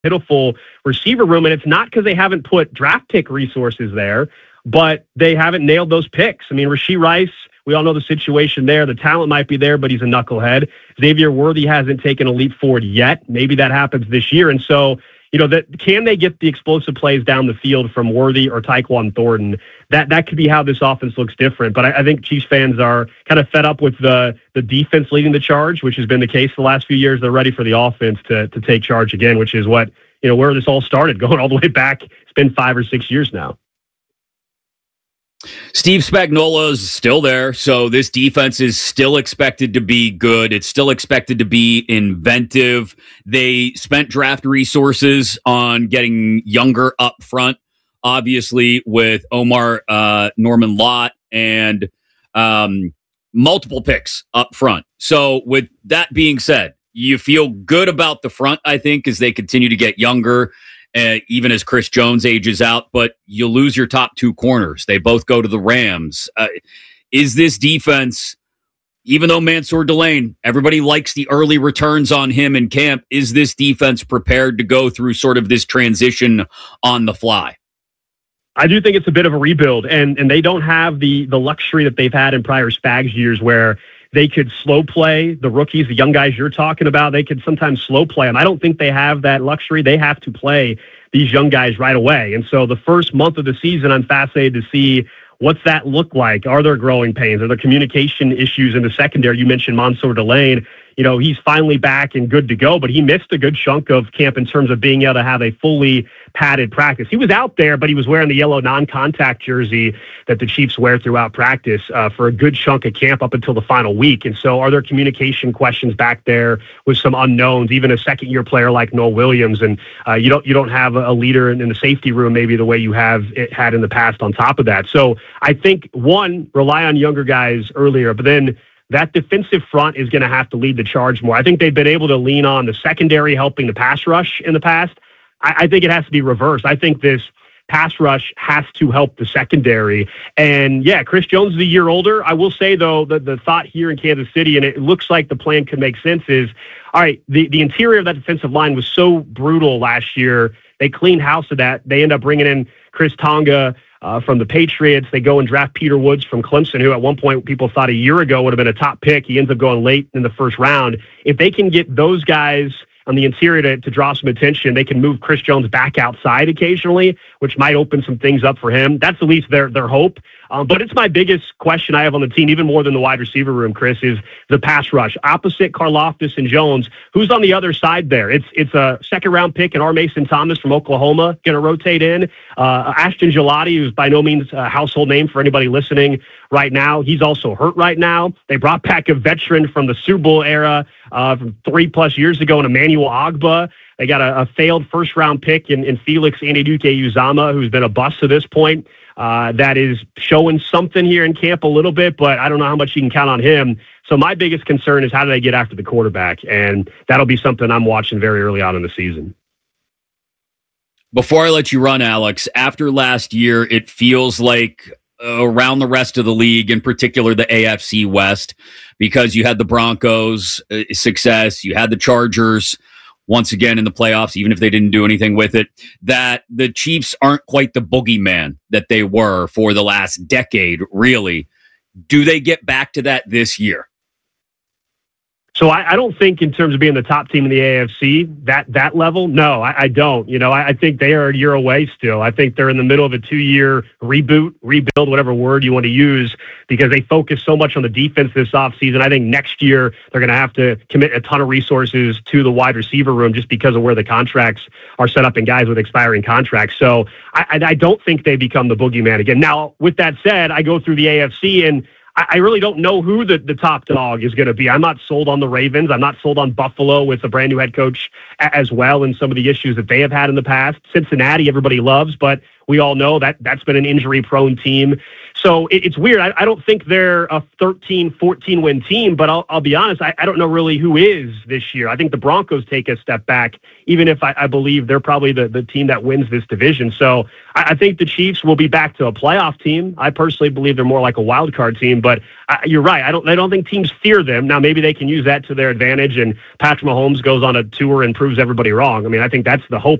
pitiful receiver room, and it's not because they haven't put draft pick resources there, but they haven't nailed those picks. I mean, Rashee Rice, we all know the situation there. The talent might be there, but he's a knucklehead. Xavier Worthy hasn't taken a leap forward yet. Maybe that happens this year. And so, can they get the explosive plays down the field from Worthy or Tyquan Thornton? That could be how this offense looks different. But I think Chiefs fans are kind of fed up with the defense leading the charge, which has been the case the last few years. They're ready for the offense to take charge again, which is what, where this all started, going all the way back. It's been 5 or 6 years now. Steve Spagnuolo is still there, so this defense is still expected to be good. It's still expected to be inventive. They spent draft resources on getting younger up front, obviously, with Omar Norman Lott and multiple picks up front. So with that being said, you feel good about the front, I think, as they continue to get younger, even as Chris Jones ages out, but you lose your top 2 corners. They both go to the Rams. Is this defense, even though Mansour Delane, everybody likes the early returns on him in camp, is this defense prepared to go through sort of this transition on the fly? I do think it's a bit of a rebuild, and they don't have the luxury that they've had in prior Spags years where they could slow play the rookies, the young guys you're talking about. They could sometimes slow play them. I don't think they have that luxury. They have to play these young guys right away. And so the first month of the season, I'm fascinated to see what's that look like. Are there growing pains? Are there communication issues in the secondary? You mentioned Mansour Delane. He's finally back and good to go, but he missed a good chunk of camp in terms of being able to have a fully padded practice. He was out there, but he was wearing the yellow non-contact jersey that the Chiefs wear throughout practice for a good chunk of camp up until the final week. And so are there communication questions back there with some unknowns, even a second-year player like Noah Williams? And you don't have a leader in the safety room maybe the way you have it had in the past on top of that. So I think, one, rely on younger guys earlier, but then that defensive front is going to have to lead the charge more. I think they've been able to lean on the secondary helping the pass rush in the past. I think it has to be reversed. I think this pass rush has to help the secondary. And yeah, Chris Jones is a year older. I will say, though, the thought here in Kansas City, and it looks like the plan could make sense, is, all right, the interior of that defensive line was so brutal last year. They cleaned house of that. They end up bringing in Chris Tonga from the Patriots. They go and draft Peter Woods from Clemson, who at one point people thought a year ago would have been a top pick. He ends up going late in the first round. If they can get those guys on the interior to draw some attention, they can move Chris Jones back outside occasionally, which might open some things up for him. That's at least their hope. But it's my biggest question I have on the team, even more than the wide receiver room, Chris, is the pass rush. Opposite Karlaftis and Jones, who's on the other side there? It's a second-round pick and R. Mason Thomas from Oklahoma going to rotate in. Ashton Gelati, who's by no means a household name for anybody listening right now. He's also hurt right now. They brought back a veteran from the Super Bowl era from 3+ years ago in Emmanuel Ogbah. They got a failed first-round pick in Felix Anudike-Uzomah, who's been a bust to this point. That is showing something here in camp a little bit, but I don't know how much you can count on him. So my biggest concern is how do they get after the quarterback? And that'll be something I'm watching very early on in the season. Before I let you run, Alex, after last year, it feels like around the rest of the league, in particular the AFC West, because you had the Broncos success, you had the Chargers once again in the playoffs, even if they didn't do anything with it, that the Chiefs aren't quite the boogeyman that they were for the last decade, really. Do they get back to that this year? So I don't think in terms of being the top team in the AFC, that level, no, I don't. I think they are a year away still. I think they're in the middle of a 2-year reboot, rebuild, whatever word you want to use, because they focus so much on the defense this offseason. I think next year they're going to have to commit a ton of resources to the wide receiver room just because of where the contracts are set up and guys with expiring contracts. So I don't think they become the boogeyman again. Now, with that said, I go through the AFC and I really don't know who the top dog is going to be. I'm not sold on the Ravens. I'm not sold on Buffalo with a brand new head coach as well and some of the issues that they have had in the past. Cincinnati, everybody loves, but we all know that that's been an injury-prone team. So it's weird. I don't think they're a 13, 14-win team, but I'll be honest, I don't know really who is this year. I think the Broncos take a step back, even if I believe they're probably the team that wins this division. So I think the Chiefs will be back to a playoff team. I personally believe they're more like a wild card team, but you're right. I don't think teams fear them. Now, maybe they can use that to their advantage, and Patrick Mahomes goes on a tour and proves everybody wrong. I mean, I think that's the hope